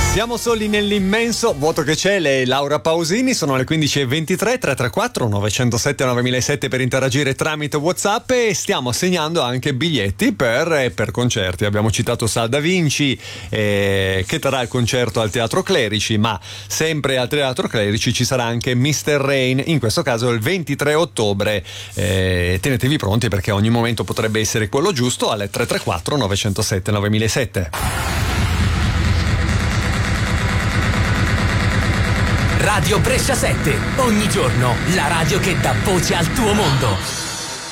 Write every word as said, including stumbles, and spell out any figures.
Siamo soli nell'immenso vuoto che c'è. Lei Laura Pausini, sono le quindici e ventitré. Tre tre quattro nove zero sette nove zero sette per interagire tramite WhatsApp, e stiamo assegnando anche biglietti per, per concerti. Abbiamo citato Sal Da Vinci eh, che terrà il concerto al Teatro Clerici, ma sempre al Teatro Clerici ci sarà anche mister Rain, in questo caso il ventitré ottobre. Eh, tenetevi pronti perché ogni momento potrebbe essere quello giusto alle tre tre quattro nove zero sette nove zero sette. Radio Brescia sette, ogni giorno la radio che dà voce al tuo mondo.